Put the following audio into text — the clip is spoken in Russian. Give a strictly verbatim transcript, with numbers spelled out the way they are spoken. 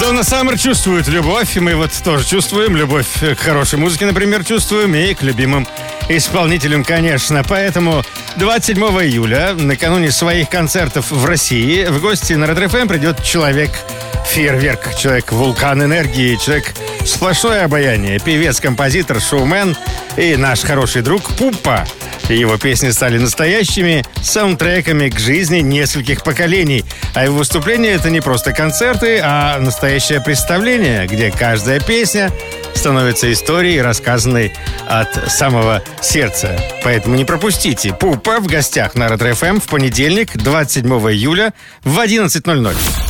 Донна Саммер чувствует любовь, и мы вот тоже чувствуем любовь к хорошей музыке, например, чувствуем, и к любимым исполнителям, конечно. Поэтому двадцать седьмого июля, накануне своих концертов в России, в гости на Ретро эф эм придет человек-фейерверк, человек-вулкан энергии, человек сплошное обаяние, певец, композитор, шоумен и наш хороший друг Пуппа. Его песни стали настоящими саундтреками к жизни нескольких поколений. А его выступления — это не просто концерты, а настоящее представление, где каждая песня становится историей, рассказанной от самого сердца. Поэтому не пропустите. Пуппа в гостях на Ретро эф эм в понедельник, двадцать седьмого июля в одиннадцать ноль ноль.